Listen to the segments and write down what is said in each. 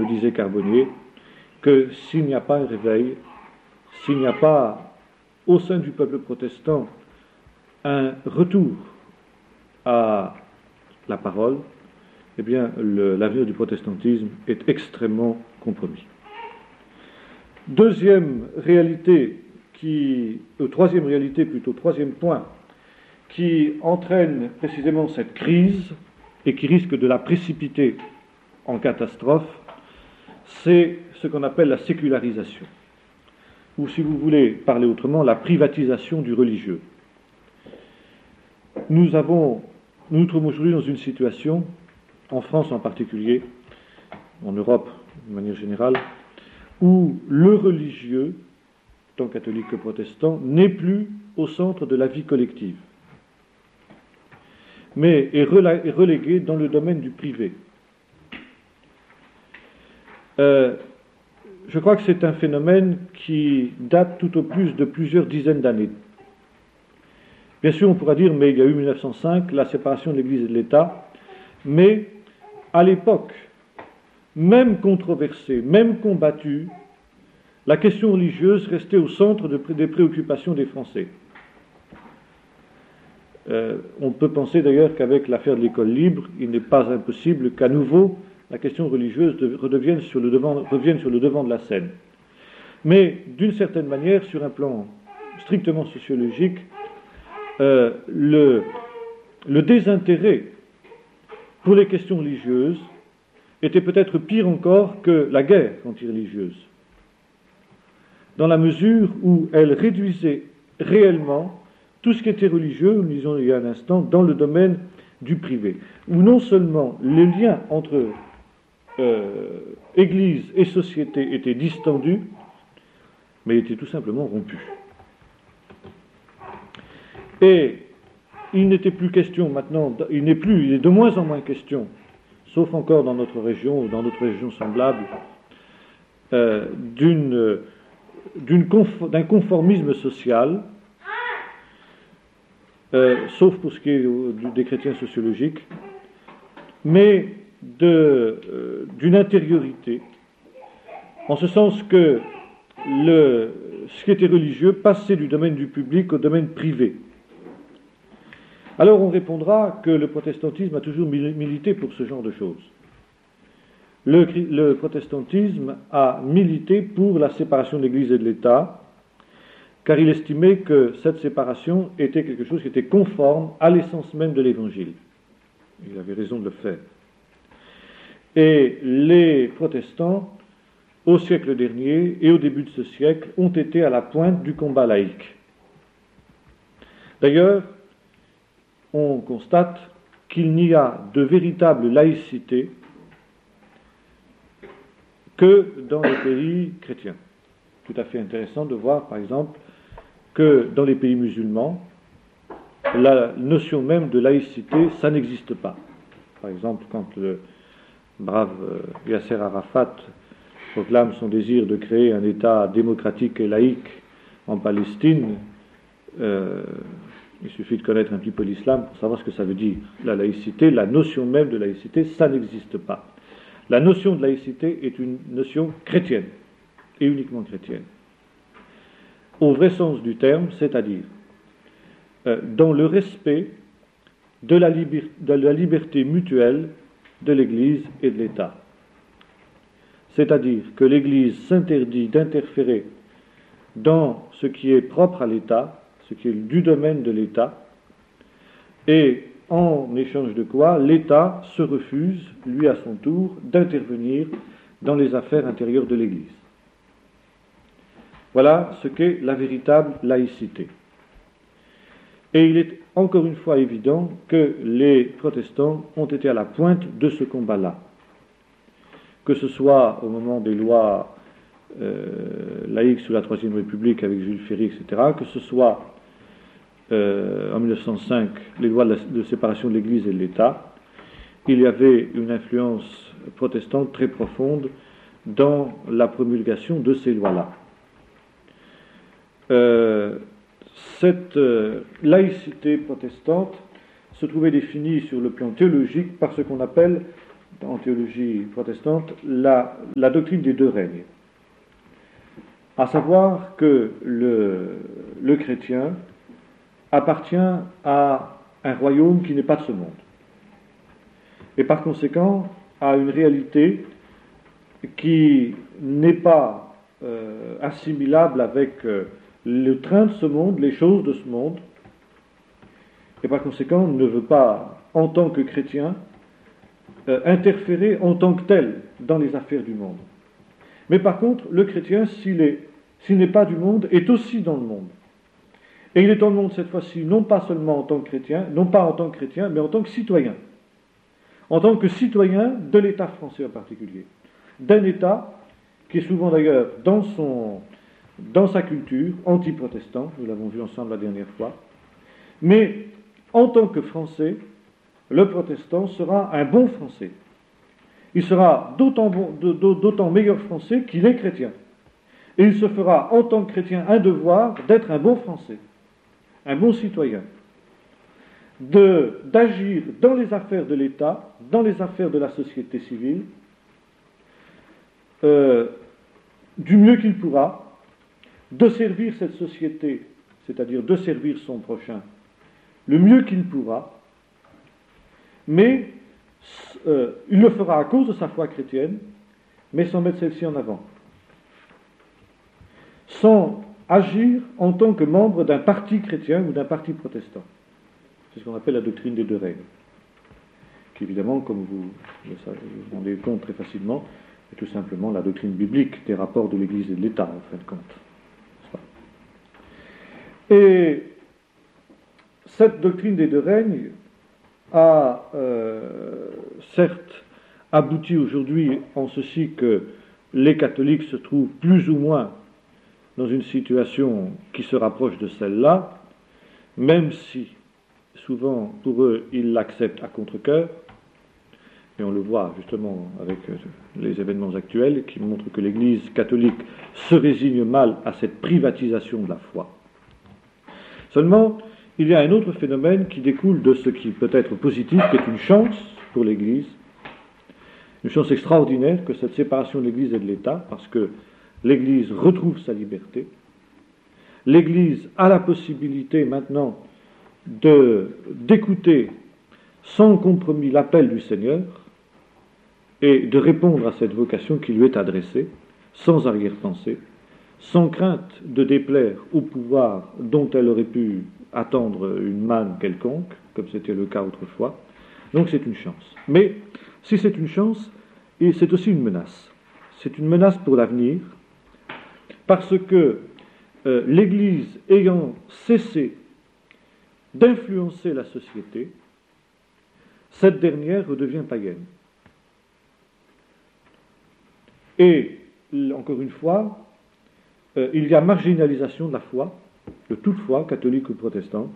disait Carbonnier, que s'il n'y a pas un réveil, s'il n'y a pas au sein du peuple protestant un retour à la parole, eh bien l'avenir du protestantisme est extrêmement compromis. Troisième réalité troisième point, qui entraîne précisément cette crise et qui risque de la précipiter en catastrophe, c'est ce qu'on appelle la sécularisation, ou si vous voulez parler autrement, la privatisation du religieux. Nous nous trouvons aujourd'hui dans une situation, en France en particulier, en Europe de manière générale, où le religieux, tant catholique que protestant, n'est plus au centre de la vie collective, mais est relégué dans le domaine du privé. Je crois que c'est un phénomène qui date tout au plus de plusieurs dizaines d'années. Bien sûr, on pourra dire, mais il y a eu 1905, la séparation de l'Église et de l'État, mais à l'époque, même controversée, même combattue, la question religieuse restait au centre des préoccupations des Français. On peut penser d'ailleurs qu'avec l'affaire de l'école libre, il n'est pas impossible qu'à nouveau la question religieuse revienne sur le devant de la scène. Mais d'une certaine manière, sur un plan strictement sociologique, le désintérêt pour les questions religieuses était peut-être pire encore que la guerre anti-religieuse, dans la mesure où elle réduisait réellement tout ce qui était religieux, nous disions il y a un instant, dans le domaine du privé, où non seulement les liens entre Église et société étaient distendus, mais étaient tout simplement rompus. Et il n'était plus question maintenant, il est de moins en moins question, sauf encore dans notre région ou dans d'autres régions semblables, d'un conformisme social, sauf pour ce qui est des chrétiens sociologiques, mais d'une intériorité, en ce sens que ce qui était religieux passait du domaine du public au domaine privé. Alors on répondra que le protestantisme a toujours milité pour ce genre de choses. Le protestantisme a milité pour la séparation de l'Église et de l'État, car il estimait que cette séparation était quelque chose qui était conforme à l'essence même de l'Évangile. Il avait raison de le faire. Et les protestants, au siècle dernier et au début de ce siècle, ont été à la pointe du combat laïque. D'ailleurs, on constate qu'il n'y a de véritable laïcité que dans les pays chrétiens. Tout à fait intéressant de voir, par exemple, que dans les pays musulmans, la notion même de laïcité, ça n'existe pas. Par exemple, quand le brave Yasser Arafat proclame son désir de créer un État démocratique et laïque en Palestine, il suffit de connaître un petit peu l'islam pour savoir ce que ça veut dire. La laïcité, la notion même de laïcité, ça n'existe pas. La notion de laïcité est une notion chrétienne, et uniquement chrétienne. Au vrai sens du terme, c'est-à-dire dans le respect de la liberté mutuelle de l'Église et de l'État. C'est-à-dire que l'Église s'interdit d'interférer dans ce qui est propre à l'État, ce qui est du domaine de l'État, et en échange de quoi l'État se refuse, lui à son tour, d'intervenir dans les affaires intérieures de l'Église. Voilà ce qu'est la véritable laïcité. Et il est encore une fois évident que les protestants ont été à la pointe de ce combat-là. Que ce soit au moment des lois laïques sous la Troisième République avec Jules Ferry, etc., que ce soit en 1905, les lois de séparation de l'Église et de l'État, il y avait une influence protestante très profonde dans la promulgation de ces lois-là. Cette laïcité protestante se trouvait définie sur le plan théologique par ce qu'on appelle en théologie protestante la doctrine des deux règnes. À savoir que le chrétien appartient à un royaume qui n'est pas de ce monde. Et par conséquent, à une réalité qui n'est pas assimilable avec le train de ce monde, les choses de ce monde, et par conséquent ne veut pas, en tant que chrétien, interférer en tant que tel dans les affaires du monde. Mais par contre, le chrétien, s'il n'est pas du monde, est aussi dans le monde. Et il est dans le monde cette fois-ci, non pas seulement en tant que chrétien, non pas en tant que chrétien, mais en tant que citoyen. En tant que citoyen de l'État français en particulier. D'un État qui est souvent d'ailleurs dans sa culture anti-protestant, nous l'avons vu ensemble la dernière fois. Mais en tant que Français, le protestant sera un bon Français. Il sera d'autant meilleur Français qu'il est chrétien. Et il se fera en tant que chrétien un devoir d'être un bon Français, un bon citoyen, d'agir dans les affaires de l'État, dans les affaires de la société civile, du mieux qu'il pourra, de servir cette société, c'est-à-dire de servir son prochain, le mieux qu'il pourra, mais il le fera à cause de sa foi chrétienne, mais sans mettre celle-ci en avant. Sans agir en tant que membre d'un parti chrétien ou d'un parti protestant. C'est ce qu'on appelle la doctrine des deux règnes. Qui évidemment, comme vous vous rendez compte très facilement, est tout simplement la doctrine biblique des rapports de l'Église et de l'État, en fin de compte. Et cette doctrine des deux règnes a certes abouti aujourd'hui en ceci que les catholiques se trouvent plus ou moins dans une situation qui se rapproche de celle-là, même si souvent pour eux ils l'acceptent à contre-cœur, et on le voit justement avec les événements actuels qui montrent que l'Église catholique se résigne mal à cette privatisation de la foi. Seulement, il y a un autre phénomène qui découle de ce qui peut être positif, qui est une chance pour l'Église, une chance extraordinaire que cette séparation de l'Église et de l'État, parce que l'Église retrouve sa liberté. L'Église a la possibilité maintenant d'écouter sans compromis l'appel du Seigneur et de répondre à cette vocation qui lui est adressée, sans arrière-pensée, sans crainte de déplaire au pouvoir dont elle aurait pu attendre une manne quelconque, comme c'était le cas autrefois. Donc c'est une chance. Mais si c'est une chance, c'est aussi une menace. C'est une menace pour l'avenir, parce que l'Église ayant cessé d'influencer la société, cette dernière redevient païenne. Et, encore une fois, il y a marginalisation de la foi, de toute foi, catholique ou protestante,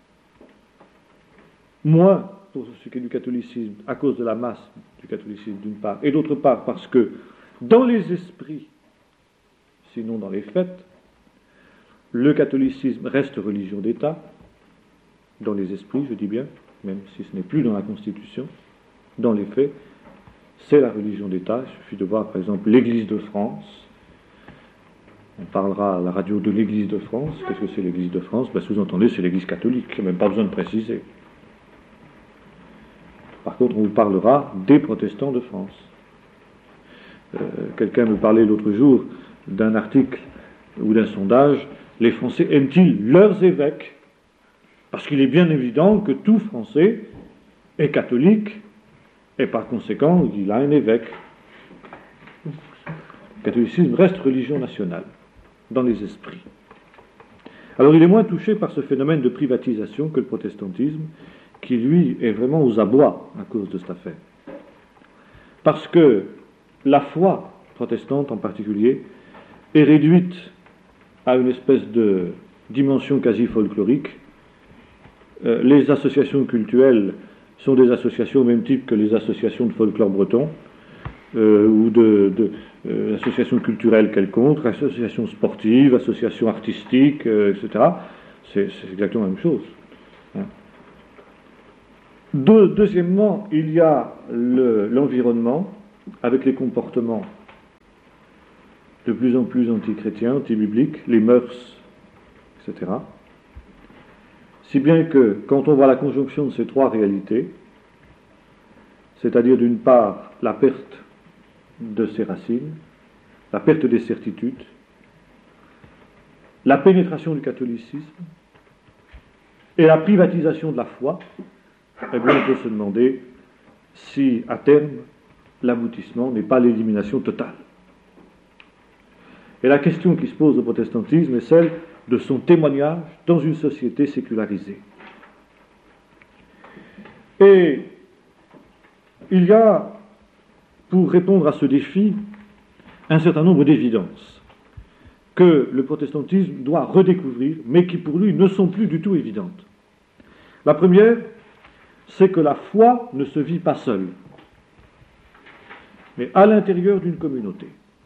moins pour ce qui est du catholicisme, à cause de la masse du catholicisme d'une part, et d'autre part parce que dans les esprits, sinon dans les faits, le catholicisme reste religion d'État, dans les esprits, je dis bien, même si ce n'est plus dans la Constitution, dans les faits, c'est la religion d'État. Il suffit de voir par exemple l'Église de France. On parlera à la radio de l'Église de France. Qu'est-ce que c'est l'Église de France? Sous-entendu, c'est l'Église catholique, il n'y a même pas besoin de préciser. Par contre, on vous parlera des protestants de France. Quelqu'un me parlait l'autre jour d'un article ou d'un sondage. Les Français aiment-ils leurs évêques? Parce qu'il est bien évident que tout Français est catholique et par conséquent, il a un évêque. Le catholicisme reste religion nationale dans les esprits. Alors il est moins touché par ce phénomène de privatisation que le protestantisme, qui lui est vraiment aux abois à cause de cette affaire. Parce que la foi protestante en particulier est réduite à une espèce de dimension quasi folklorique. Les associations cultuelles sont des associations au même type que les associations de folklore breton, ou associations culturelles quelconques, associations sportives, associations artistiques, etc. C'est exactement la même chose. Hein. Deuxièmement, il y a l'environnement, avec les comportements de plus en plus antichrétiens, antibibliques, les mœurs, etc. Si bien que, quand on voit la conjonction de ces trois réalités, c'est-à-dire d'une part la perte de ses racines, la perte des certitudes, la pénétration du catholicisme et la privatisation de la foi, eh bien on peut se demander si, à terme, l'aboutissement n'est pas l'élimination totale. Et la question qui se pose au protestantisme est celle de son témoignage dans une société sécularisée. Et il y a, pour répondre à ce défi, un certain nombre d'évidences que le protestantisme doit redécouvrir, mais qui pour lui ne sont plus du tout évidentes. La première, c'est que la foi ne se vit pas seule, mais à l'intérieur d'une communauté.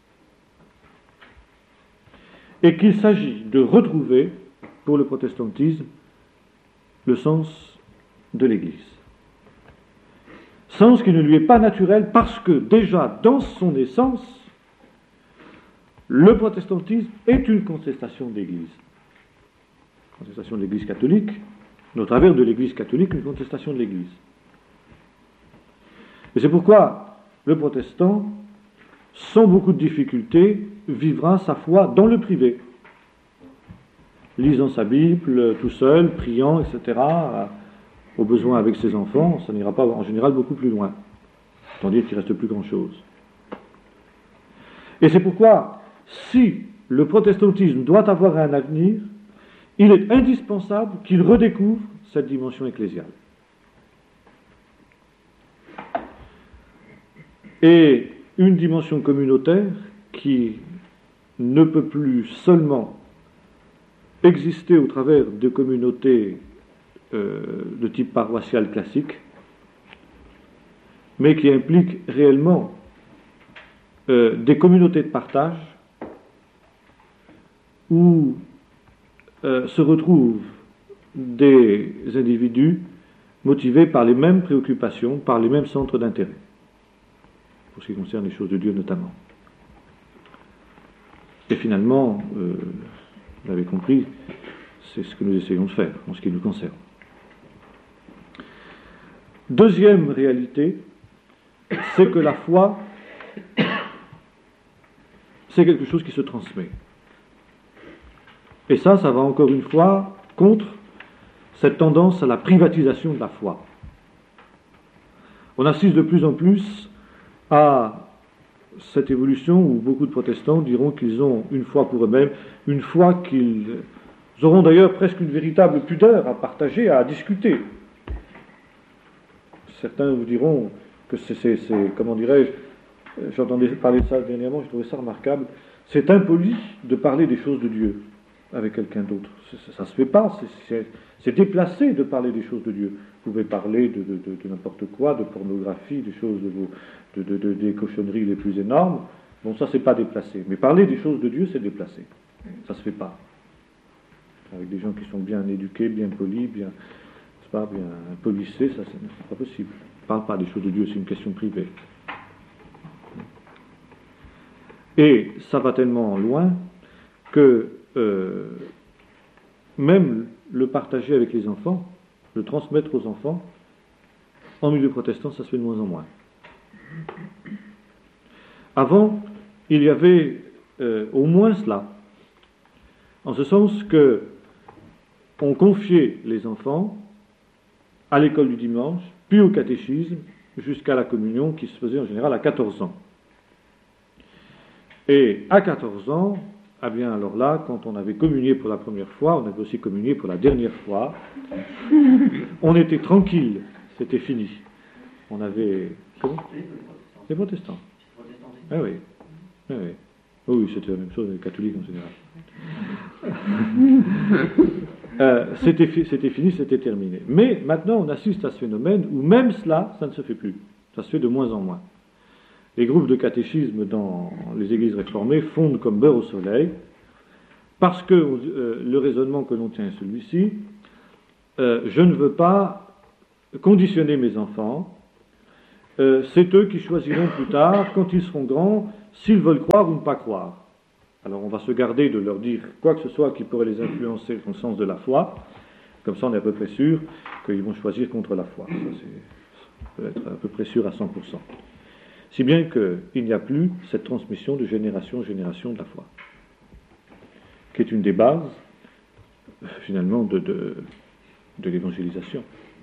Et qu'il s'agit de retrouver, pour le protestantisme, le sens de l'Église. Sens qui ne lui est pas naturel parce que déjà dans son essence, le protestantisme est une contestation de l'Église. Contestation de l'Église catholique, mais au travers de l'Église catholique, une contestation de l'Église. Et c'est pourquoi le protestant, sans beaucoup de difficultés, vivra sa foi dans le privé, lisant sa Bible tout seul, priant, etc., au besoin avec ses enfants. Ça n'ira pas en général beaucoup plus loin, tandis qu'il ne reste plus grand-chose. Et c'est pourquoi, si le protestantisme doit avoir un avenir, il est indispensable qu'il redécouvre cette dimension ecclésiale. Et une dimension communautaire qui ne peut plus seulement exister au travers de communautés de type paroissial classique, mais qui implique réellement des communautés de partage où se retrouvent des individus motivés par les mêmes préoccupations, par les mêmes centres d'intérêt, pour ce qui concerne les choses de Dieu notamment. Et finalement, vous l'avez compris, c'est ce que nous essayons de faire en ce qui nous concerne. Deuxième réalité, c'est que la foi, c'est quelque chose qui se transmet. Et ça va encore une fois contre cette tendance à la privatisation de la foi. On assiste de plus en plus à cette évolution où beaucoup de protestants diront qu'ils ont une foi pour eux-mêmes, une foi qu'ils auront d'ailleurs presque une véritable pudeur à partager, à discuter. Certains vous diront que c'est comment dirais-je, j'entendais parler de ça dernièrement, je trouvais ça remarquable, c'est impoli de parler des choses de Dieu avec quelqu'un d'autre. Ça ne se fait pas, c'est déplacé de parler des choses de Dieu. Vous pouvez parler de n'importe quoi, de pornographie, des choses des cochonneries les plus énormes. Bon, ça, c'est pas déplacé. Mais parler des choses de Dieu, c'est déplacé. Ça se fait pas. Avec des gens qui sont bien éduqués, bien polis, bien polissés, ça, c'est pas possible. On ne parle pas des choses de Dieu, c'est une question privée. Et ça va tellement loin que même le partager avec les enfants, le transmettre aux enfants, en milieu protestant, ça se fait de moins en moins. Avant, il y avait au moins cela, en ce sens que on confiait les enfants à l'école du dimanche, puis au catéchisme, jusqu'à la communion qui se faisait en général à 14 ans. Et à 14 ans, ah bien alors là, quand on avait communié pour la première fois, on avait aussi communié pour la dernière fois, on était tranquille, c'était fini. On avait... Comment ? Les protestants. Ah oui. Ah oui. Oh oui, c'était la même chose avec les catholiques en général. C'était fini, c'était terminé. Mais maintenant, on assiste à ce phénomène où même cela, ça ne se fait plus. Ça se fait de moins en moins. Les groupes de catéchisme dans les églises réformées fondent comme beurre au soleil, parce que le raisonnement que l'on tient est celui-ci, je ne veux pas conditionner mes enfants, c'est eux qui choisiront plus tard, quand ils seront grands, s'ils veulent croire ou ne pas croire. Alors on va se garder de leur dire quoi que ce soit qui pourrait les influencer dans le sens de la foi, comme ça on est à peu près sûr qu'ils vont choisir contre la foi. Ça peut être à peu près sûr à 100%. Si bien qu'il n'y a plus cette transmission de génération en génération de la foi, qui est une des bases, finalement, de l'évangélisation.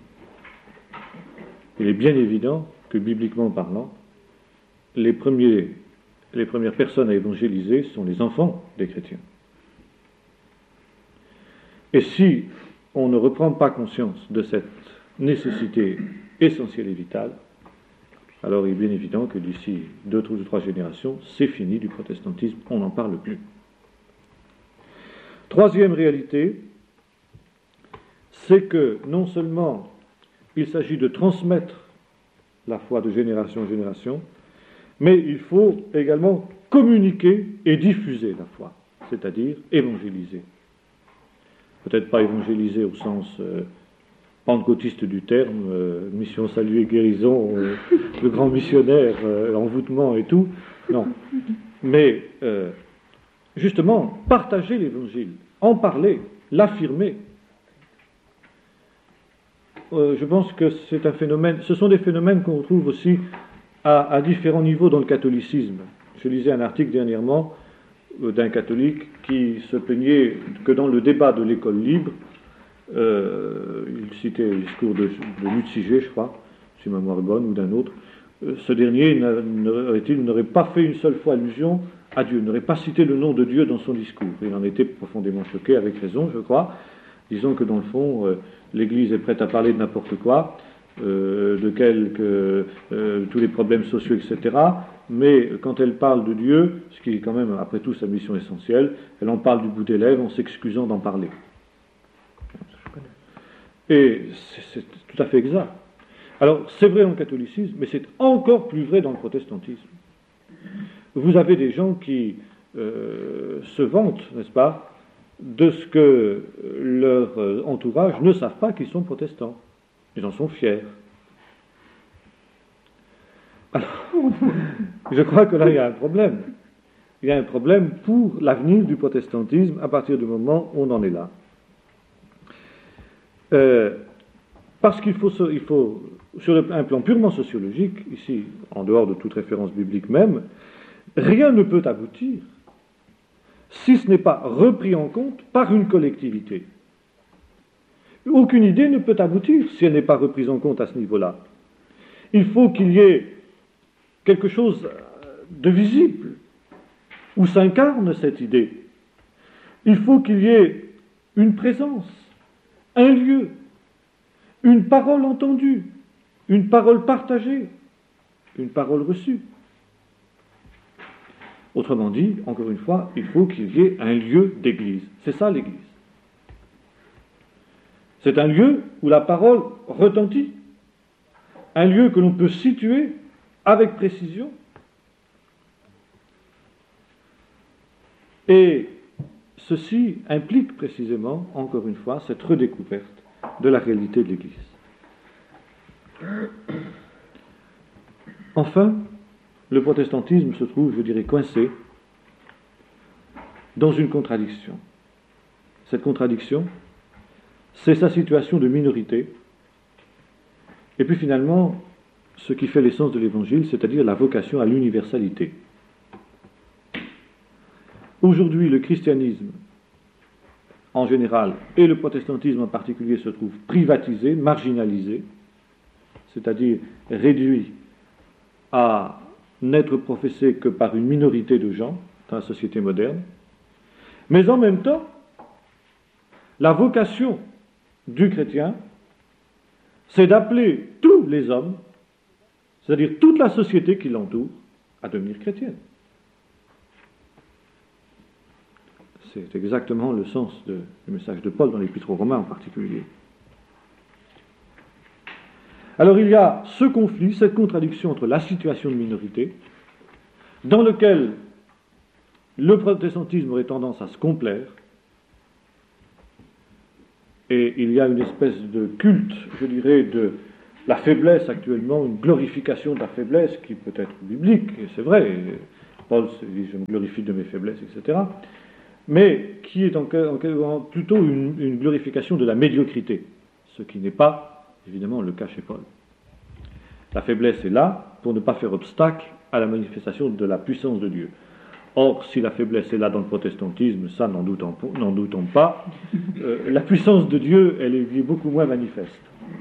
Il est bien évident que, bibliquement parlant, les premières personnes à évangéliser sont les enfants des chrétiens. Et si on ne reprend pas conscience de cette nécessité essentielle et vitale, alors il est bien évident que d'ici 2 ou 3 générations, c'est fini du protestantisme, on n'en parle plus. Troisième réalité, c'est que non seulement il s'agit de transmettre la foi de génération en génération, mais il faut également communiquer et diffuser la foi, c'est-à-dire évangéliser. Peut-être pas évangéliser au sens pentecôtiste du terme, mission, salut et guérison, le grand missionnaire, envoûtement et tout, non. Mais justement, partager l'évangile, en parler, l'affirmer. Je pense que c'est un phénomène, ce sont des phénomènes qu'on retrouve aussi à différents niveaux dans le catholicisme. Je lisais un article dernièrement d'un catholique qui se plaignait que dans le débat de l'école libre, il citait le discours de Lutzigé, je crois, si ma mémoire est bonne, ou d'un autre, ce dernier n'aurait pas fait une seule fois allusion à Dieu, n'aurait pas cité le nom de Dieu dans son discours. Il en était profondément choqué, avec raison, je crois. Disons que dans le fond, l'Église est prête à parler de n'importe quoi, tous les problèmes sociaux, etc. Mais quand elle parle de Dieu, ce qui est quand même, après tout, sa mission essentielle, elle en parle du bout des lèvres en s'excusant d'en parler. Et c'est tout à fait exact. Alors, c'est vrai en catholicisme, mais c'est encore plus vrai dans le protestantisme. Vous avez des gens qui se vantent, n'est-ce pas, de ce que leur entourage ne savent pas qu'ils sont protestants. Ils en sont fiers. Alors, je crois que là, il y a un problème. Il y a un problème pour l'avenir du protestantisme à partir du moment où on en est là. Parce qu'il faut, sur un plan purement sociologique, ici, en dehors de toute référence biblique même, rien ne peut aboutir si ce n'est pas repris en compte par une collectivité. Aucune idée ne peut aboutir si elle n'est pas reprise en compte à ce niveau-là. Il faut qu'il y ait quelque chose de visible où s'incarne cette idée. Il faut qu'il y ait une présence, un lieu, une parole entendue, une parole partagée, une parole reçue. Autrement dit, encore une fois, il faut qu'il y ait un lieu d'église. C'est ça l'église. C'est un lieu où la parole retentit, un lieu que l'on peut situer avec précision. Et ceci implique précisément, encore une fois, cette redécouverte de la réalité de l'Église. Enfin, le protestantisme se trouve, je dirais, coincé dans une contradiction. Cette contradiction, c'est sa situation de minorité, et puis finalement, ce qui fait l'essence de l'Évangile, c'est-à-dire la vocation à l'universalité. Aujourd'hui, le christianisme, en général, et le protestantisme en particulier, se trouvent privatisés, marginalisés, c'est-à-dire réduits à n'être professés que par une minorité de gens dans la société moderne. Mais en même temps, la vocation du chrétien, c'est d'appeler tous les hommes, c'est-à-dire toute la société qui l'entoure, à devenir chrétienne. C'est exactement le sens du message de Paul dans l'Épître aux Romains en particulier. Alors il y a ce conflit, cette contradiction entre la situation de minorité, dans lequel le protestantisme aurait tendance à se complaire, et il y a une espèce de culte, je dirais, la faiblesse actuellement, une glorification de la faiblesse qui peut être biblique, et c'est vrai, Paul se dit je me glorifie de mes faiblesses, etc., mais qui est plutôt une glorification de la médiocrité, ce qui n'est pas évidemment le cas chez Paul. La faiblesse est là pour ne pas faire obstacle à la manifestation de la puissance de Dieu. Or, si la faiblesse est là dans le protestantisme, ça n'en doutons pas, la puissance de Dieu, elle est beaucoup moins manifeste.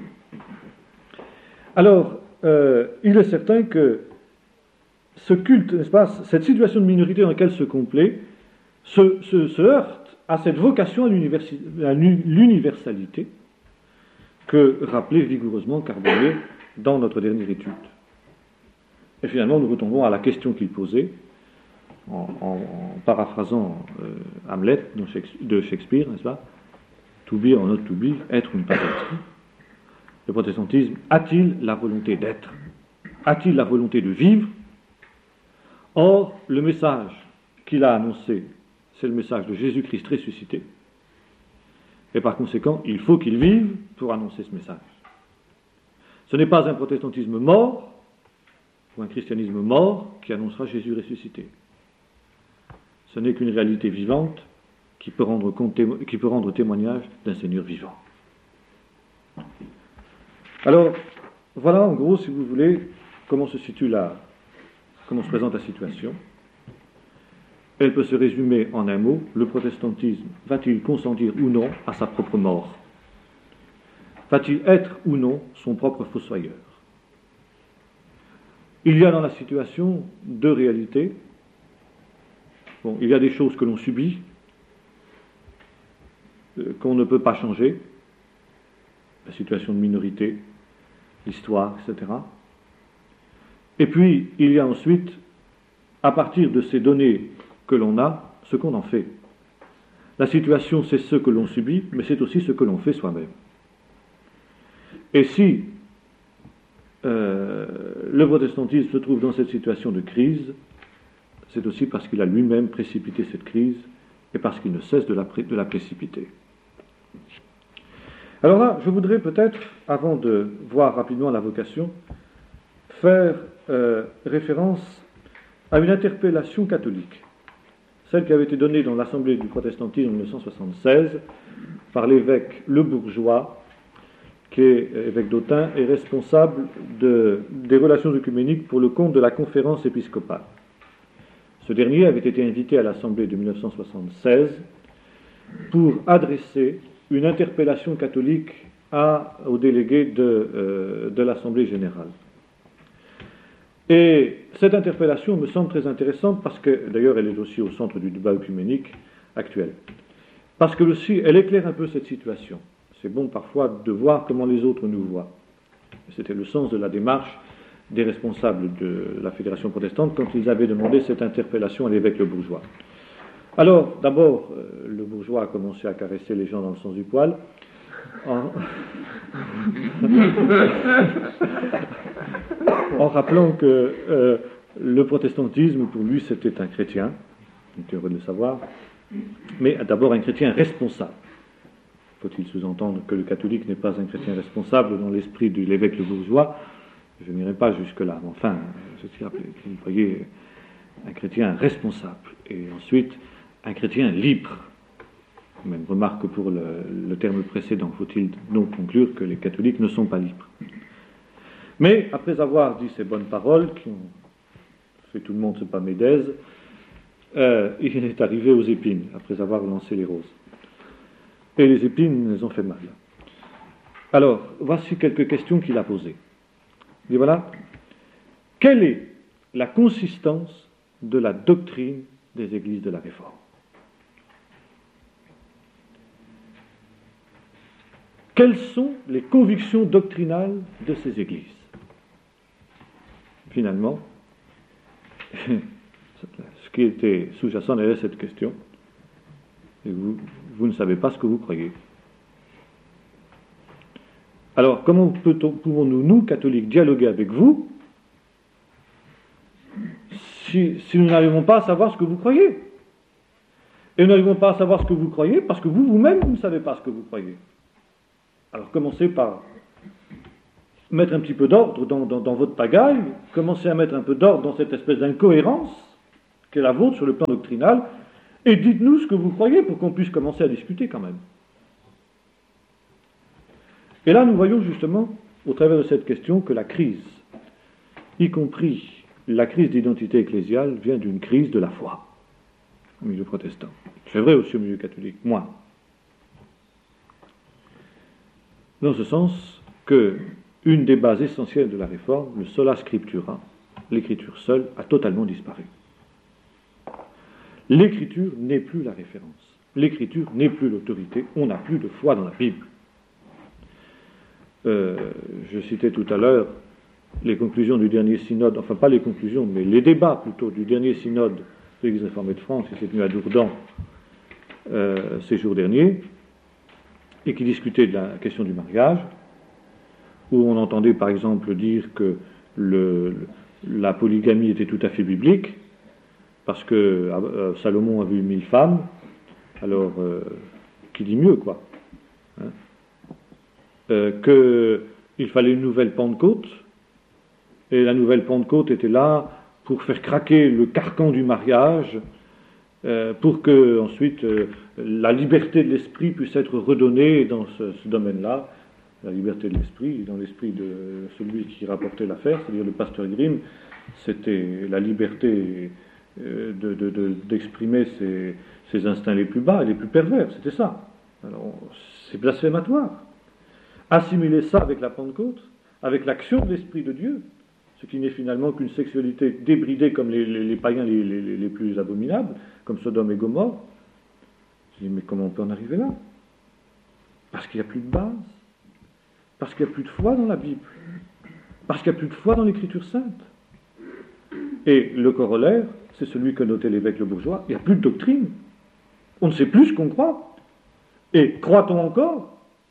Alors, il est certain que ce culte, n'est-ce pas, cette situation de minorité dans laquelle se complaît, se heurte à cette vocation à l'universalité que rappelait vigoureusement Carbonnet dans notre dernière étude. Et finalement, nous retombons à la question qu'il posait, en paraphrasant Hamlet de Shakespeare, n'est-ce pas? To be or not to be, être ou ne pas être. Le protestantisme a-t-il la volonté d'être? A-t-il la volonté de vivre? Or, le message qu'il a annoncé, c'est le message de Jésus-Christ ressuscité. Et par conséquent, il faut qu'il vive pour annoncer ce message. Ce n'est pas un protestantisme mort, ou un christianisme mort, qui annoncera Jésus ressuscité. Ce n'est qu'une réalité vivante qui peut rendre témoignage d'un Seigneur vivant. Alors, voilà en gros, si vous voulez, comment se présente la situation. Elle peut se résumer en un mot: le protestantisme va-t-il consentir ou non à sa propre mort? Va-t-il être ou non son propre fossoyeur? Il y a dans la situation deux réalités. Bon, il y a des choses que l'on subit, qu'on ne peut pas changer, la situation de minorité, l'histoire, etc. Et puis, il y a ensuite, à partir de ces données que l'on a, ce qu'on en fait. La situation, c'est ce que l'on subit, mais c'est aussi ce que l'on fait soi-même. Et si le protestantisme se trouve dans cette situation de crise, c'est aussi parce qu'il a lui-même précipité cette crise et parce qu'il ne cesse de la précipiter. Alors là, je voudrais peut-être, avant de voir rapidement la vocation, faire référence à une interpellation catholique, celle qui avait été donnée dans l'Assemblée du protestantisme en 1976 par l'évêque Le Bourgeois, qui est évêque d'Autun et responsable des relations œcuméniques pour le compte de la conférence épiscopale. Ce dernier avait été invité à l'Assemblée de 1976 pour adresser une interpellation catholique aux délégués de l'Assemblée générale. Et cette interpellation me semble très intéressante parce que, d'ailleurs, elle est aussi au centre du débat œcuménique actuel. Parce que aussi, elle éclaire un peu cette situation. C'est bon parfois de voir comment les autres nous voient. C'était le sens de la démarche des responsables de la Fédération protestante quand ils avaient demandé cette interpellation à l'évêque Le Bourgeois. Alors, d'abord, Le Bourgeois a commencé à caresser les gens dans le sens du poil, en rappelant que le protestantisme, pour lui, c'était un chrétien, il était heureux de le savoir, mais d'abord un chrétien responsable. Faut-il sous-entendre que le catholique n'est pas un chrétien responsable dans l'esprit de l'évêque Le Bourgeois? Je n'irai pas jusque-là, mais enfin, ceci rappelé qu'il voyait un chrétien responsable, et ensuite un chrétien libre. Même remarque pour le terme précédent, faut-il donc conclure que les catholiques ne sont pas libres. Mais après avoir dit ces bonnes paroles, qui ont fait tout le monde se pâmer d'aise, il est arrivé aux épines, après avoir lancé les roses. Et les épines, elles ont fait mal. Alors, voici quelques questions qu'il a posées. Il dit voilà, quelle est la consistance de la doctrine des églises de la Réforme? Quelles sont les convictions doctrinales de ces églises? Finalement, ce qui était sous-jacent derrière cette question, et vous ne savez pas ce que vous croyez. Alors, comment pouvons-nous, nous, catholiques, dialoguer avec vous si nous n'arrivons pas à savoir ce que vous croyez? Et nous n'arrivons pas à savoir ce que vous croyez parce que vous-même, vous ne savez pas ce que vous croyez. Alors, commencez par mettre un petit peu d'ordre dans votre pagaille, commencez à mettre un peu d'ordre dans cette espèce d'incohérence qui est la vôtre sur le plan doctrinal, et dites-nous ce que vous croyez pour qu'on puisse commencer à discuter quand même. Et là, nous voyons justement, au travers de cette question, que la crise, y compris la crise d'identité ecclésiale, vient d'une crise de la foi au milieu protestant. C'est vrai aussi au milieu catholique, moins. Dans ce sens que une des bases essentielles de la réforme, le sola scriptura, l'écriture seule, a totalement disparu. L'écriture n'est plus la référence. L'écriture n'est plus l'autorité. On n'a plus de foi dans la Bible. Je citais tout à l'heure les conclusions du dernier synode, enfin pas les conclusions, mais les débats plutôt du dernier synode de l'Église réformée de France qui s'est tenu à Dourdan ces jours derniers, et qui discutait de la question du mariage, où on entendait par exemple dire que la polygamie était tout à fait biblique, parce que Salomon avait eu 1000 femmes, alors qui dit mieux, quoi, hein, qu'il fallait une nouvelle Pentecôte, et la nouvelle Pentecôte était là pour faire craquer le carcan du mariage, pour que ensuite la liberté de l'esprit puisse être redonnée dans ce domaine-là. La liberté de l'esprit, dans l'esprit de celui qui rapportait l'affaire, c'est-à-dire le pasteur Grimm, c'était la liberté d'exprimer ses instincts les plus bas et les plus pervers, c'était ça. Alors, c'est blasphématoire. Assimiler ça avec la Pentecôte, avec l'action de l'Esprit de Dieu, ce qui n'est finalement qu'une sexualité débridée comme les païens les plus abominables, comme Sodome et Gomorrhe. Je dis, mais comment on peut en arriver là? Parce qu'il n'y a plus de base, parce qu'il n'y a plus de foi dans la Bible, parce qu'il n'y a plus de foi dans l'Écriture sainte. Et le corollaire, c'est celui que notait l'évêque Le Bourgeois, il n'y a plus de doctrine. On ne sait plus ce qu'on croit. Et croit-on encore?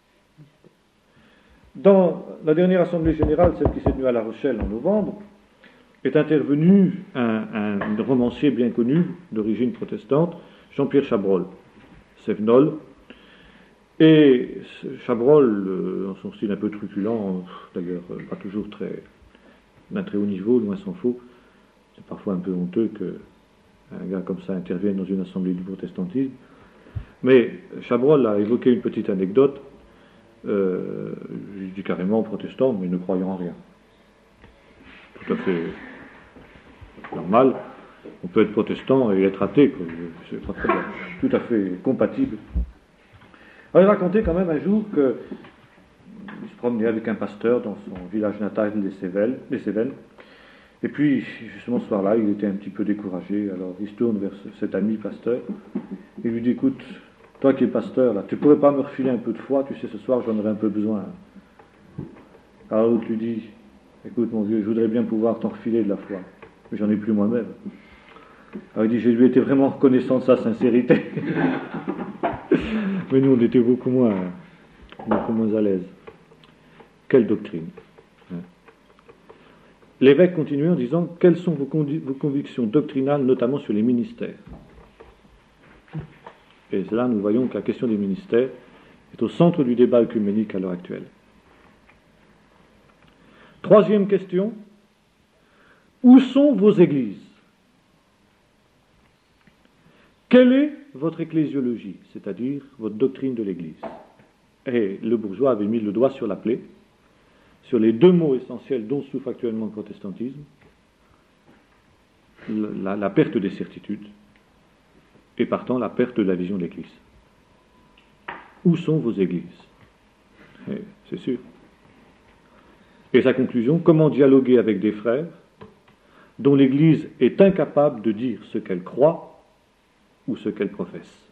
Dans la dernière Assemblée Générale, celle qui s'est tenue à La Rochelle en novembre, est intervenu un romancier bien connu, d'origine protestante, Jean-Pierre Chabrol, Sévenol. Et Chabrol, dans son style un peu truculent, d'ailleurs pas toujours d'un très haut niveau, loin s'en faut, c'est parfois un peu honteux qu'un gars comme ça intervienne dans une assemblée du protestantisme. Mais Chabrol a évoqué une petite anecdote. Je dis carrément protestant, mais ne croyant en rien. Tout à fait normal. On peut être protestant et être athée, quoi. C'est pas très bien. Tout à fait compatible. Alors, il racontait quand même un jour qu'il se promenait avec un pasteur dans son village natal des Cévennes. Et puis, justement, ce soir-là, il était un petit peu découragé. Alors, il se tourne vers cet ami pasteur et lui dit, écoute, toi qui es pasteur, là, tu pourrais pas me refiler un peu de foi, tu sais, ce soir, j'en aurais un peu besoin. Alors l'autre lui dit, écoute mon vieux, je voudrais bien pouvoir t'en refiler de la foi, mais j'en ai plus moi-même. Alors il dit, je lui étais vraiment reconnaissant de sa sincérité. Mais nous, on était beaucoup moins à l'aise. Quelle doctrine, hein. L'évêque continuait en disant, quelles sont vos convictions doctrinales, notamment sur les ministères? Et là, nous voyons que la question des ministères est au centre du débat œcuménique à l'heure actuelle. Troisième question, où sont vos églises? Quelle est votre ecclésiologie, c'est-à-dire votre doctrine de l'Église? Et le Bourgeois avait mis le doigt sur la plaie, sur les deux mots essentiels dont souffre actuellement le protestantisme, la perte des certitudes, et partant la perte de la vision de l'Église. Où sont vos églises? C'est sûr. Et sa conclusion, comment dialoguer avec des frères dont l'Église est incapable de dire ce qu'elle croit ou ce qu'elle professe?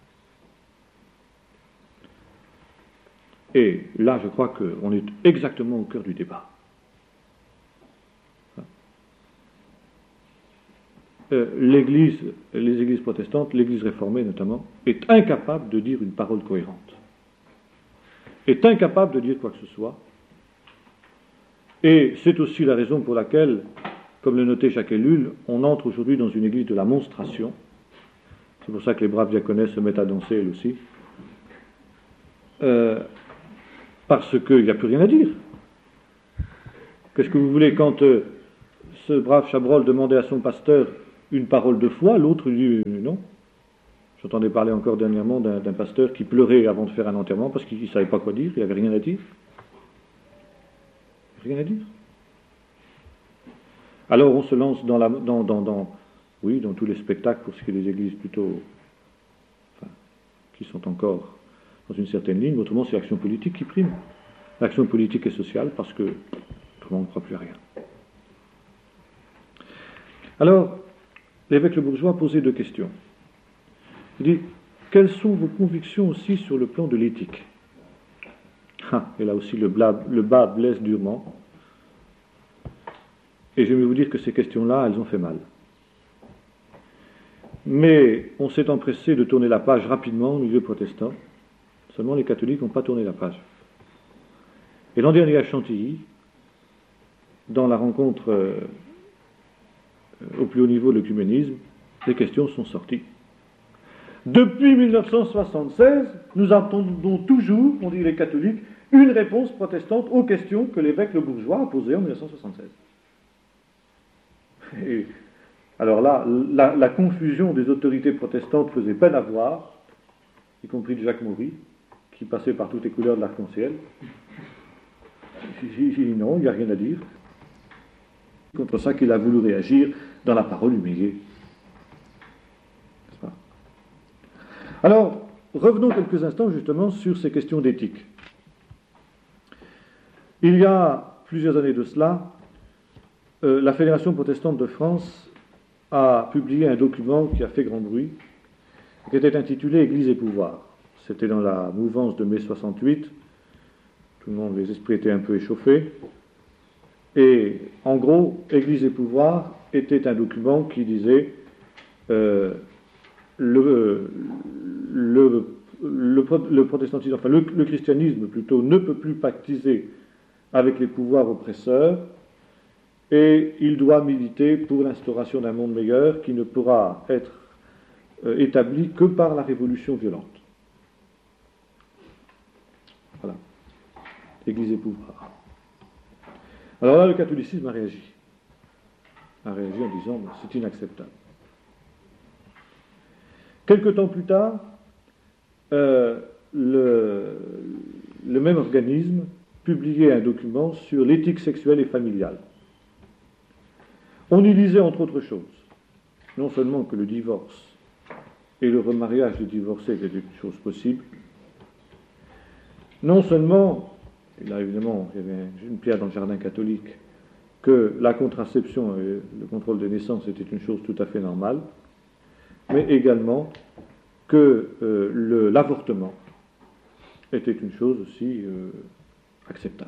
Et là, je crois qu'on est exactement au cœur du débat. Les églises protestantes, l'Église réformée notamment, est incapable de dire une parole cohérente, est incapable de dire quoi que ce soit. Et c'est aussi la raison pour laquelle, comme le notait Jacques Ellul, on entre aujourd'hui dans une église de la monstration. C'est pour ça que les braves diaconesses se mettent à danser elles aussi. Parce qu'il n'y a plus rien à dire. Qu'est-ce que vous voulez quand ce brave Chabrol demandait à son pasteur une parole de foi, l'autre lui dit non. J'entendais parler encore dernièrement d'un pasteur qui pleurait avant de faire un enterrement parce qu'il ne savait pas quoi dire, il n'avait rien à dire. Rien à dire. Alors on se lance dans tous les spectacles pour ce qui est des églises plutôt, qui sont encore dans une certaine ligne. Autrement, c'est l'action politique qui prime. L'action politique et sociale, parce que autrement on ne croit plus à rien. Alors, l'évêque le Bourgeois posait deux questions. Il dit, quelles sont vos convictions aussi sur le plan de l'éthique? Et là aussi le bas blesse durement. Et je vais vous dire que ces questions-là, elles ont fait mal. Mais on s'est empressé de tourner la page rapidement au milieu protestant. Seulement les catholiques n'ont pas tourné la page. Et l'an dernier à Chantilly, dans la rencontre au plus haut niveau de l'œcuménisme, les questions sont sorties. Depuis 1976, nous attendons toujours, on dit les catholiques, une réponse protestante aux questions que l'évêque le Bourgeois a posées en 1976. Et alors là, la confusion des autorités protestantes faisait peine à voir, y compris de Jacques Maury, qui passait par toutes les couleurs de l'arc-en-ciel. J'ai dit non, il n'y a rien à dire. Contre ça qu'il a voulu réagir dans la parole humiliée. N'est-ce pas? Alors, revenons quelques instants justement sur ces questions d'éthique. Il y a plusieurs années de cela, la Fédération protestante de France a publié un document qui a fait grand bruit, qui était intitulé Église et pouvoir. C'était dans la mouvance de mai 68. Tout le monde, les esprits étaient un peu échauffés. Et en gros, Église et pouvoir était un document qui disait le protestantisme, enfin le christianisme plutôt, ne peut plus pactiser avec les pouvoirs oppresseurs et il doit militer pour l'instauration d'un monde meilleur qui ne pourra être établi que par la révolution violente. Voilà. Église et pouvoir. Alors là, le catholicisme a réagi. A réagi en disant c'est inacceptable. Quelque temps plus tard, le même organisme publiait un document sur l'éthique sexuelle et familiale. On y lisait entre autres choses, non seulement que le divorce et le remariage de divorcés étaient une chose possible, non seulement, et là évidemment il y avait une pierre dans le jardin catholique, que la contraception et le contrôle des naissances était une chose tout à fait normale, mais également que l'avortement était une chose aussi acceptable.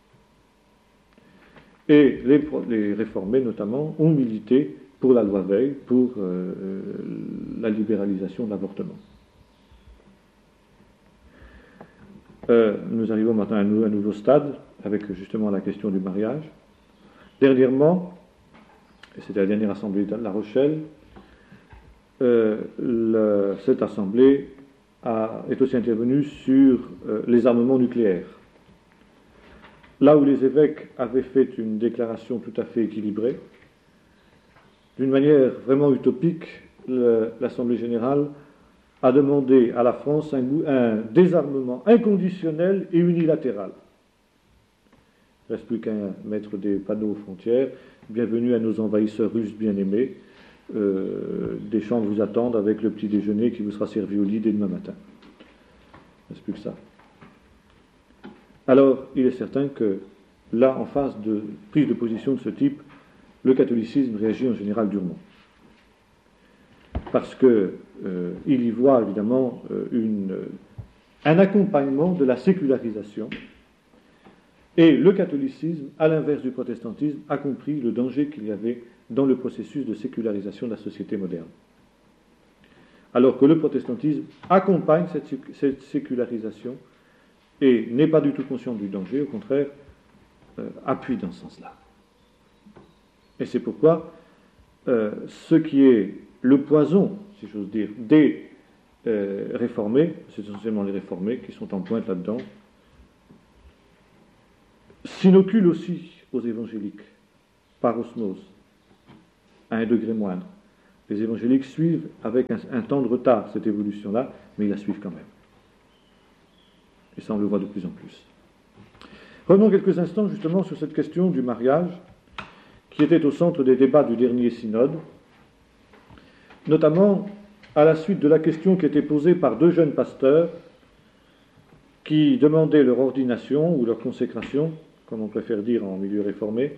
Et les réformés, notamment, ont milité pour la loi Veil, pour la libéralisation de l'avortement. Nous arrivons maintenant à un nouveau stade, avec justement la question du mariage. Dernièrement, et c'était la dernière assemblée de La Rochelle, cette assemblée est aussi intervenue sur les armements nucléaires. Là où les évêques avaient fait une déclaration tout à fait équilibrée, d'une manière vraiment utopique, l'Assemblée générale a demandé à la France un désarmement inconditionnel et unilatéral. Il ne reste plus qu'à mettre des panneaux aux frontières. Bienvenue à nos envahisseurs russes bien-aimés. Des chambres vous attendent avec le petit déjeuner qui vous sera servi au lit dès demain matin. Il ne reste plus que ça. Alors, il est certain que là, en face de prise de position de ce type, le catholicisme réagit en général durement. Parce qu'il y voit évidemment un accompagnement de la sécularisation. Et le catholicisme, à l'inverse du protestantisme, a compris le danger qu'il y avait dans le processus de sécularisation de la société moderne. Alors que le protestantisme accompagne cette sécularisation et n'est pas du tout conscient du danger, au contraire, appuie dans ce sens-là. Et c'est pourquoi ce qui est le poison, si j'ose dire, des réformés, c'est essentiellement les réformés qui sont en pointe là-dedans, s'inocule aussi aux évangéliques, par osmose, à un degré moindre. Les évangéliques suivent avec un temps de retard cette évolution-là, mais ils la suivent quand même. Et ça, on le voit de plus en plus. Revenons quelques instants justement sur cette question du mariage, qui était au centre des débats du dernier synode, notamment à la suite de la question qui était posée par deux jeunes pasteurs qui demandaient leur ordination ou leur consécration, comme on préfère dire en milieu réformé,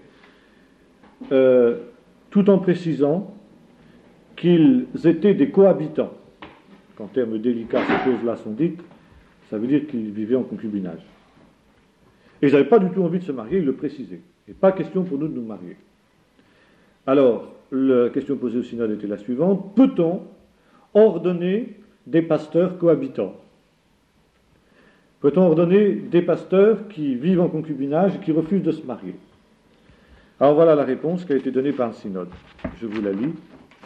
tout en précisant qu'ils étaient des cohabitants. Qu'en termes délicats, ces choses-là sont dites, ça veut dire qu'ils vivaient en concubinage. Et ils n'avaient pas du tout envie de se marier, ils le précisaient. Il n'est pas question pour nous de nous marier. Alors, la question posée au synode était la suivante: peut-on ordonner des pasteurs cohabitants? Peut-on ordonner des pasteurs qui vivent en concubinage et qui refusent de se marier? Alors voilà la réponse qui a été donnée par le synode. Je vous la lis.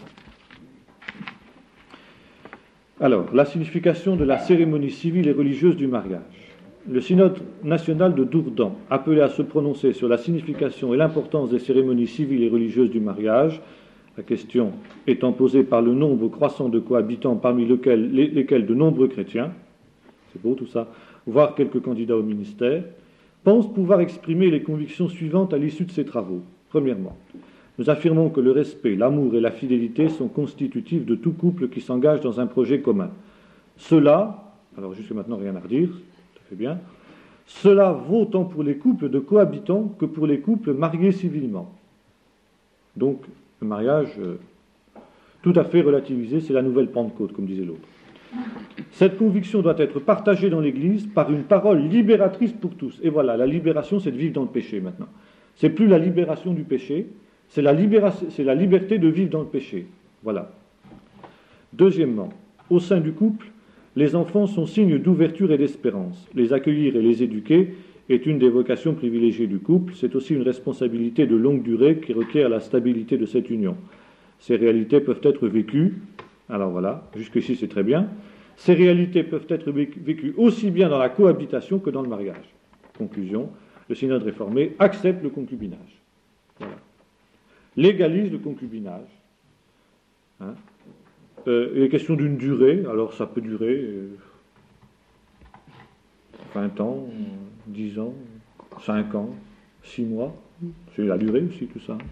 Alors, la signification de la cérémonie civile et religieuse du mariage. Le synode national de Dourdan, appelé à se prononcer sur la signification et l'importance des cérémonies civiles et religieuses du mariage, la question étant posée par le nombre croissant de cohabitants parmi lesquels de nombreux chrétiens, c'est beau tout ça, voire quelques candidats au ministère, pense pouvoir exprimer les convictions suivantes à l'issue de ces travaux. Premièrement, nous affirmons que le respect, l'amour et la fidélité sont constitutifs de tout couple qui s'engage dans un projet commun. Cela, alors jusque maintenant rien à redire, ça fait bien, cela vaut tant pour les couples de cohabitants que pour les couples mariés civilement. Donc, le mariage, tout à fait relativisé, c'est la nouvelle Pentecôte, comme disait l'autre. Cette conviction doit être partagée dans l'Église par une parole libératrice pour tous. Et voilà, la libération, c'est de vivre dans le péché maintenant. C'est plus la libération du péché, c'est la liberté de vivre dans le péché. Voilà. Deuxièmement, au sein du couple, les enfants sont signes d'ouverture et d'espérance. Les accueillir et les éduquer est une des vocations privilégiées du couple. C'est aussi une responsabilité de longue durée qui requiert la stabilité de cette union. Ces réalités peuvent être vécues, alors voilà, jusqu'ici c'est très bien, ces réalités peuvent être vécues aussi bien dans la cohabitation que dans le mariage. Conclusion, le synode réformé accepte le concubinage. Voilà. Légalise le concubinage. Il est question d'une durée, alors ça peut durer 20 ans, 10 ans, 5 ans, 6 mois, c'est la durée aussi tout ça.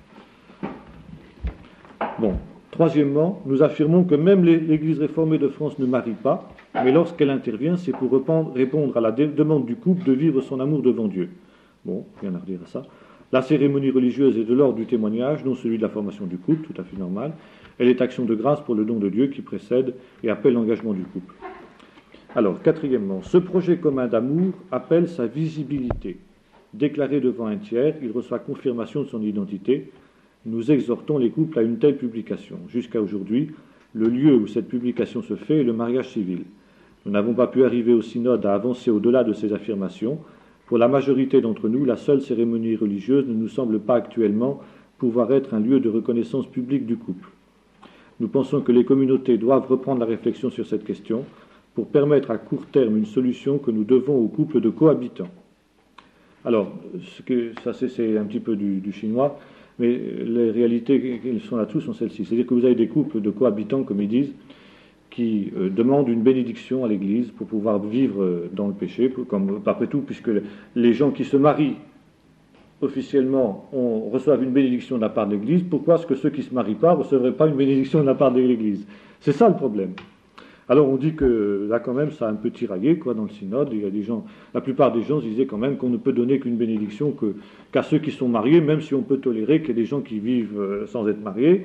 Bon, troisièmement, nous affirmons que même l'Église réformée de France ne marie pas, mais lorsqu'elle intervient, c'est pour répondre à la demande du couple de vivre son amour devant Dieu. Bon, rien à redire à ça. La cérémonie religieuse est de l'ordre du témoignage, non celui de la formation du couple, tout à fait normal. Elle est action de grâce pour le don de Dieu qui précède et appelle l'engagement du couple. Alors, quatrièmement, ce projet commun d'amour appelle sa visibilité. Déclaré devant un tiers, il reçoit confirmation de son identité. Nous exhortons les couples à une telle publication. Jusqu'à aujourd'hui, le lieu où cette publication se fait est le mariage civil. Nous n'avons pas pu arriver au synode à avancer au-delà de ces affirmations. Pour la majorité d'entre nous, la seule cérémonie religieuse ne nous semble pas actuellement pouvoir être un lieu de reconnaissance publique du couple. Nous pensons que les communautés doivent reprendre la réflexion sur cette question pour permettre à court terme une solution que nous devons aux couples de cohabitants. Alors, ça c'est un petit peu du chinois, mais les réalités qui sont là-dessous sont celles-ci. C'est-à-dire que vous avez des couples de cohabitants, comme ils disent, qui demandent une bénédiction à l'Église pour pouvoir vivre dans le péché, comme après tout, puisque les gens qui se marient officiellement reçoivent une bénédiction de la part de l'Église, pourquoi est-ce que ceux qui ne se marient pas ne recevraient pas une bénédiction de la part de l'Église? C'est ça le problème. Alors on dit que là quand même ça a un peu tiraillé dans le synode. Il y a des gens, la plupart des gens disaient quand même qu'on ne peut donner qu'une bénédiction qu'à ceux qui sont mariés, même si on peut tolérer qu'il y ait des gens qui vivent sans être mariés,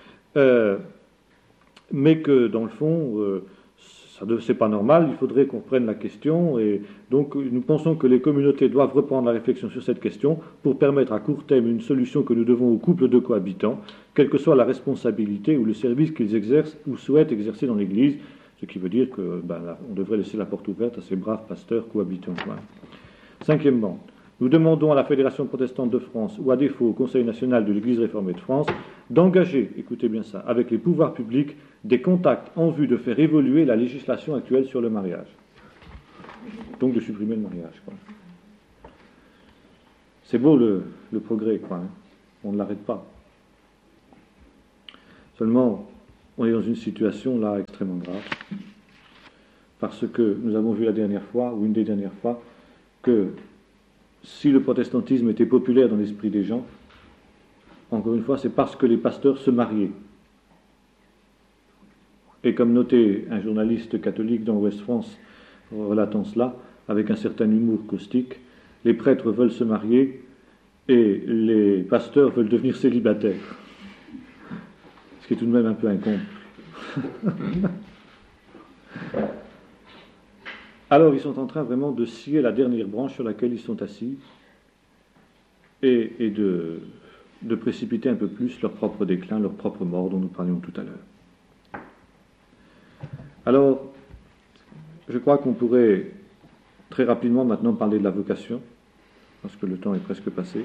mais que dans le fond c'est pas normal, il faudrait qu'on reprenne la question, et donc nous pensons que les communautés doivent reprendre la réflexion sur cette question pour permettre à court terme une solution que nous devons aux couples de cohabitants, quelle que soit la responsabilité ou le service qu'ils exercent ou souhaitent exercer dans l'Église, ce qui veut dire que on devrait laisser la porte ouverte à ces braves pasteurs cohabitants. Cinquièmement, nous demandons à la Fédération protestante de France, ou à défaut au Conseil national de l'Église réformée de France, d'engager, écoutez bien ça, avec les pouvoirs publics, des contacts en vue de faire évoluer la législation actuelle sur le mariage. Donc de supprimer le mariage. C'est beau le progrès, quoi, hein. On ne l'arrête pas. Seulement, on est dans une situation là extrêmement grave, parce que nous avons vu la dernière fois, ou une des dernières fois, que si le protestantisme était populaire dans l'esprit des gens, encore une fois, c'est parce que les pasteurs se mariaient. Et comme notait un journaliste catholique dans Ouest France, relatant cela, avec un certain humour caustique, les prêtres veulent se marier et les pasteurs veulent devenir célibataires. Ce qui est tout de même un peu incombe. Alors ils sont en train vraiment de scier la dernière branche sur laquelle ils sont assis et de précipiter un peu plus leur propre déclin, leur propre mort dont nous parlions tout à l'heure. Alors, je crois qu'on pourrait très rapidement maintenant parler de la vocation, parce que le temps est presque passé.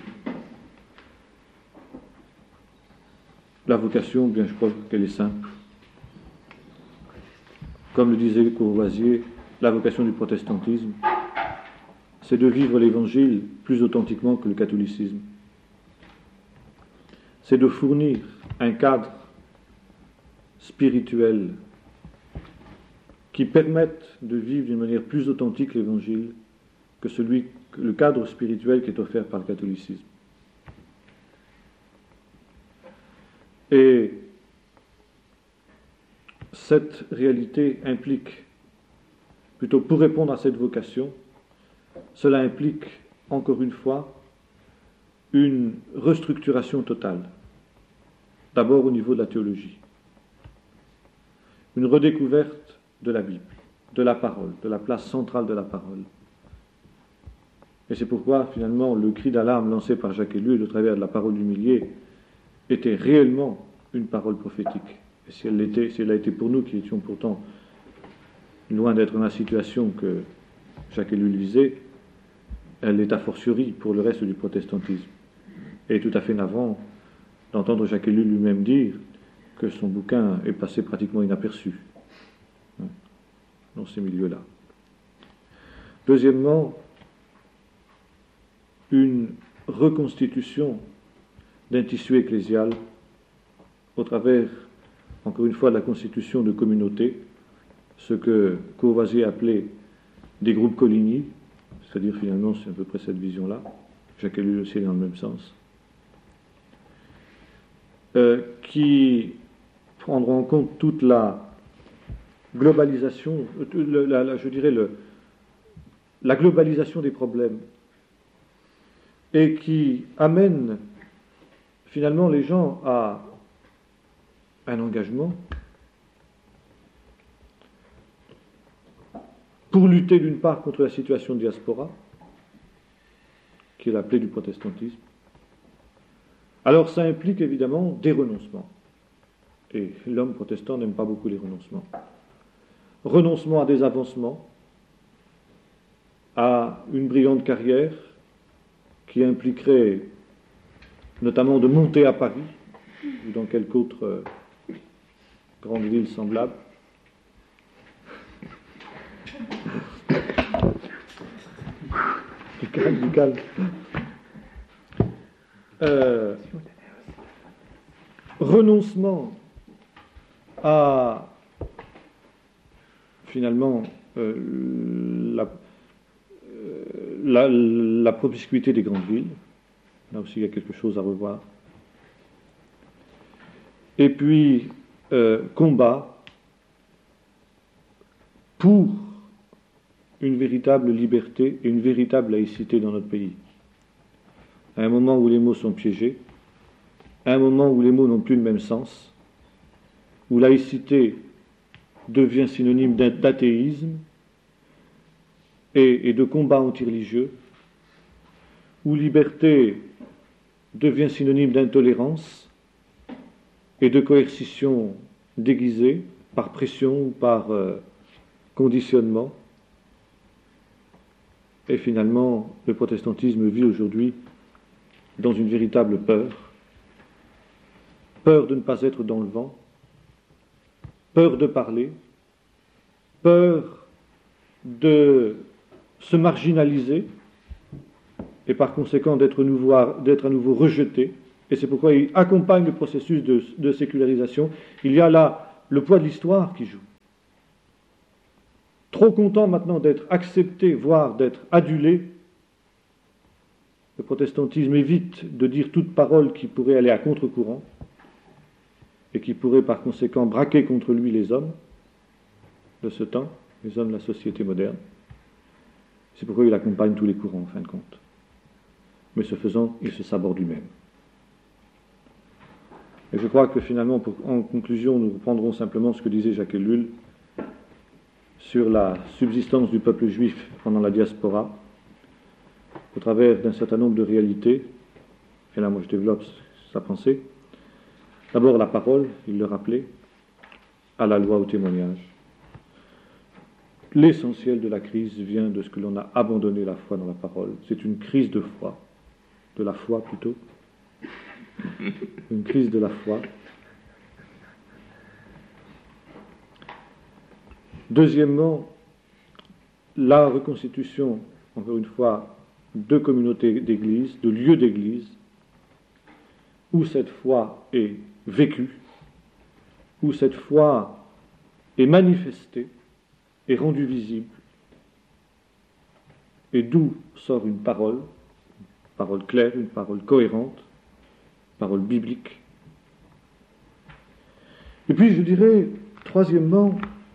La vocation, bien je crois qu'elle est simple. Comme le disait Courvoisier, la vocation du protestantisme, c'est de vivre l'Évangile plus authentiquement que le catholicisme. C'est de fournir un cadre spirituel qui permette de vivre d'une manière plus authentique l'Évangile que le cadre spirituel qui est offert par le catholicisme. Et cette réalité implique, plutôt pour répondre à cette vocation, cela implique, encore une fois, une restructuration totale. D'abord au niveau de la théologie. Une redécouverte de la Bible, de la parole, de la place centrale de la parole. Et c'est pourquoi, finalement, le cri d'alarme lancé par Jacques Ellul au travers de la parole du millier était réellement une parole prophétique. Et si elle a été pour nous, qui étions pourtant loin d'être dans la situation que Jacques Ellul visait, elle est a fortiori pour le reste du protestantisme. Et tout à fait navrant d'entendre Jacques Ellul lui-même dire que son bouquin est passé pratiquement inaperçu dans ces milieux-là. Deuxièmement, une reconstitution d'un tissu ecclésial au travers, encore une fois, de la constitution de communautés, ce que Courvoisier appelait des groupes Coligny, c'est-à-dire finalement c'est à peu près cette vision-là, Jacques Ellul aussi est dans le même sens, qui prendront en compte toute la globalisation, je dirais la globalisation des problèmes, et qui amène finalement les gens à un engagement pour lutter d'une part contre la situation de diaspora, qui est la plaie du protestantisme. Alors ça implique évidemment des renoncements. Et l'homme protestant n'aime pas beaucoup les renoncements. Renoncement à des avancements, à une brillante carrière qui impliquerait notamment de monter à Paris ou dans quelque autre grande ville semblable. Du calme. Renoncement à finalement la promiscuité des grandes villes. Là aussi, il y a quelque chose à revoir. Et puis, combat pour une véritable liberté et une véritable laïcité dans notre pays. À un moment où les mots sont piégés, à un moment où les mots n'ont plus le même sens, où laïcité devient synonyme d'athéisme et de combat antireligieux, où liberté devient synonyme d'intolérance et de coercition déguisée par pression ou par conditionnement. Et finalement, le protestantisme vit aujourd'hui dans une véritable peur. Peur de ne pas être dans le vent, peur de parler, peur de se marginaliser, et par conséquent d'être à nouveau rejeté. Et c'est pourquoi il accompagne le processus de sécularisation. Il y a là le poids de l'histoire qui joue. Trop content maintenant d'être accepté, voire d'être adulé, le protestantisme évite de dire toute parole qui pourrait aller à contre-courant et qui pourrait par conséquent braquer contre lui les hommes de ce temps, les hommes de la société moderne. C'est pourquoi il accompagne tous les courants en fin de compte. Mais ce faisant, il se saborde lui-même. Et je crois que finalement, en conclusion, nous reprendrons simplement ce que disait Jacques Ellul sur la subsistance du peuple juif pendant la diaspora, au travers d'un certain nombre de réalités. Et là, moi, je développe sa pensée. D'abord, la parole, il le rappelait, à la loi, au témoignage. L'essentiel de la crise vient de ce que l'on a abandonné la foi dans la parole. C'est une crise de foi, de la foi plutôt. Une crise de la foi. Deuxièmement, la reconstitution, encore une fois, de communautés d'église, de lieux d'église, où cette foi est vécue, où cette foi est manifestée, est rendue visible, et d'où sort une parole claire, une parole cohérente, une parole biblique. Et puis je dirais, troisièmement,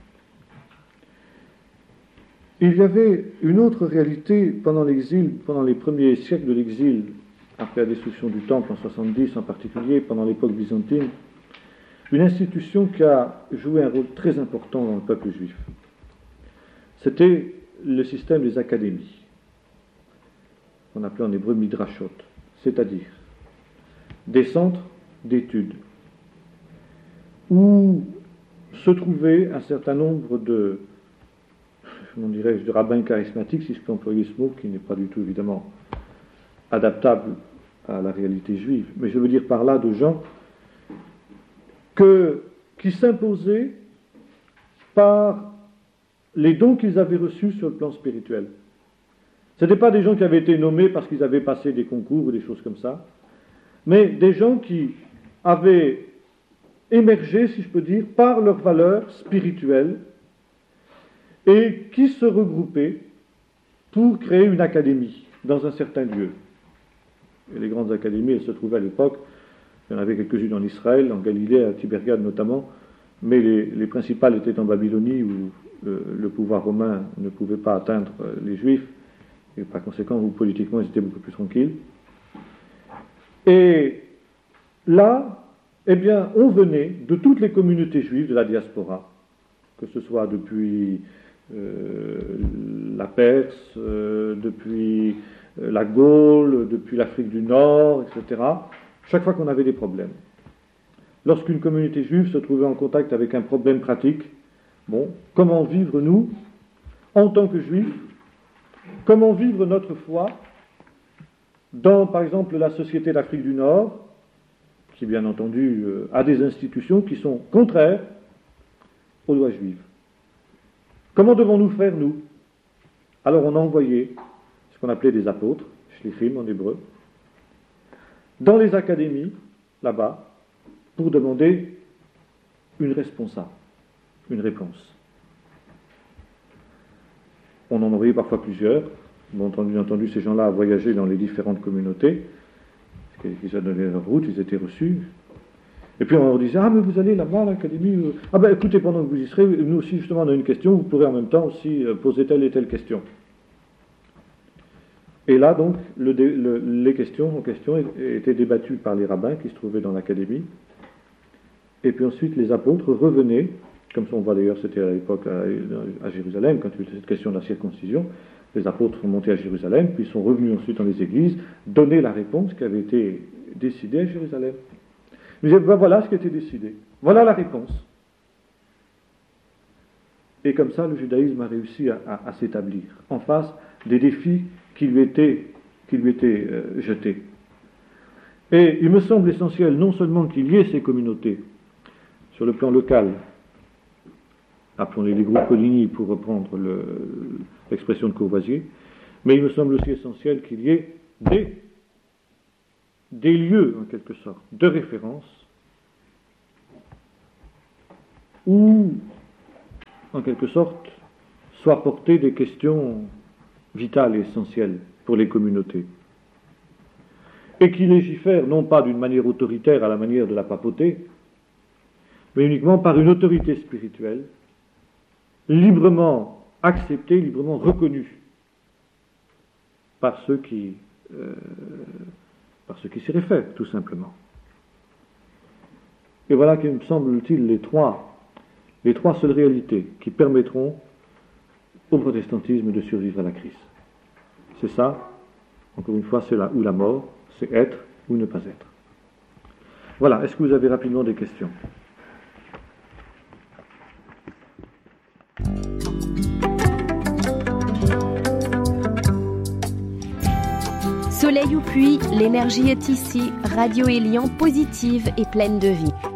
il y avait une autre réalité pendant l'exil, pendant les premiers siècles de l'exil, après la destruction du Temple en 70 en particulier, pendant l'époque byzantine, une institution qui a joué un rôle très important dans le peuple juif. C'était le système des académies, qu'on appelait en hébreu midrashot, c'est-à-dire des centres d'études où se trouvaient un certain nombre de, comment dirais-je, de rabbins charismatiques, si je peux employer ce mot, qui n'est pas du tout évidemment adaptable à la réalité juive, mais je veux dire par là de gens qui s'imposaient par les dons qu'ils avaient reçus sur le plan spirituel. Ce n'étaient pas des gens qui avaient été nommés parce qu'ils avaient passé des concours ou des choses comme ça, mais des gens qui avaient émergé, si je peux dire, par leurs valeurs spirituelles et qui se regroupaient pour créer une académie dans un certain lieu. Et les grandes académies, elles se trouvaient à l'époque, il y en avait quelques-unes en Israël, en Galilée, à Tibériade notamment, mais les principales étaient en Babylonie où le pouvoir romain ne pouvait pas atteindre les Juifs, et par conséquent, où politiquement, ils étaient beaucoup plus tranquilles. Et là, eh bien, on venait de toutes les communautés juives de la diaspora, que ce soit depuis la Perse, depuis la Gaule, depuis l'Afrique du Nord, etc., chaque fois qu'on avait des problèmes. Lorsqu'une communauté juive se trouvait en contact avec un problème pratique, bon, comment vivre nous, en tant que juifs, comment vivre notre foi dans, par exemple, la société d'Afrique du Nord, qui, bien entendu, a des institutions qui sont contraires aux lois juives. Comment devons-nous faire, nous? Alors, on a envoyé ce qu'on appelait des apôtres, shlichim en hébreu, dans les académies, là-bas, pour demander une réponse. On en envoyait parfois plusieurs. Bon, bien entendu, ces gens-là voyageaient dans les différentes communautés, ils avaient donné leur route, ils étaient reçus. Et puis on leur disait, ah mais vous allez là-bas à l'académie, ah ben écoutez, pendant que vous y serez, nous aussi justement on a une question, vous pourrez en même temps aussi poser telle et telle question. Et là donc, les questions en question étaient débattues par les rabbins qui se trouvaient dans l'académie, et puis ensuite les apôtres revenaient, comme ça on voit d'ailleurs, c'était à l'époque à Jérusalem, quand il y avait cette question de la circoncision, les apôtres sont montés à Jérusalem, puis ils sont revenus ensuite dans les églises, donner la réponse qui avait été décidée à Jérusalem. Ils disaient, ben voilà ce qui a été décidé, voilà la réponse. Et comme ça, le judaïsme a réussi à s'établir en face des défis qui lui étaient jetés. Et il me semble essentiel non seulement qu'il y ait ces communautés sur le plan local, appelons-les les groupes Coligny pour reprendre l'expression de Courvoisier, mais il me semble aussi essentiel qu'il y ait des lieux, en quelque sorte, de référence, où, en quelque sorte, soient portées des questions vitales et essentielles pour les communautés, et qui légifèrent non pas d'une manière autoritaire à la manière de la papauté, mais uniquement par une autorité spirituelle, librement acceptée, librement reconnue par ceux qui s'y réfèrent, tout simplement. Et voilà qui me semble-t-il les trois seules réalités qui permettront au protestantisme de survivre à la crise. C'est ça, encore une fois, c'est là où la mort, c'est être ou ne pas être. Voilà, est-ce que vous avez rapidement des questions ? Soleil ou pluie, l'énergie est ici, Radio Élian positive et pleine de vie.